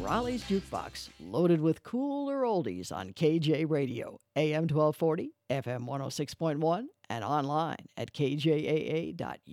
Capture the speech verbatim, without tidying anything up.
Raleigh's Jukebox, loaded with cooler oldies on K J Radio, A M twelve forty, F M one oh six point one, and online at k j a a dot